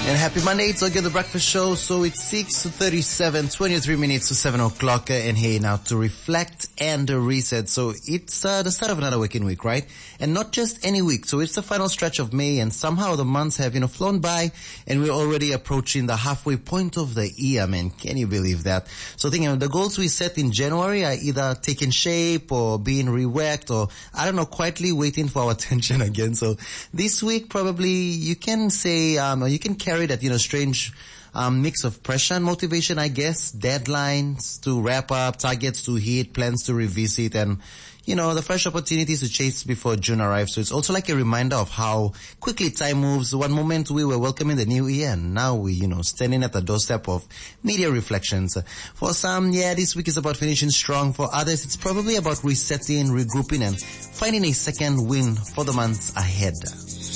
And happy Monday, it's again the breakfast show. So it's 6:37, 23 minutes to 7 o'clock. And hey, now to reflect and reset. So it's the start of another working week, right? And not just any week. So it's the final stretch of May, and somehow the months have, flown by, and we're already approaching the halfway point of the year, man. Can you believe that? So thinking the goals we set in January are either taking shape or being reworked, or I don't know, quietly waiting for our attention again. So this week probably you can say, or you can carry that, strange mix of pressure and motivation, I guess. Deadlines to wrap up, targets to hit, plans to revisit, and the fresh opportunities to chase before June arrives. So it's also like a reminder of how quickly time moves. One moment we were welcoming the new year, and now we, standing at the doorstep of media reflections. For some, this week is about finishing strong. For others, it's probably about resetting, regrouping, and finding a second win for the months ahead.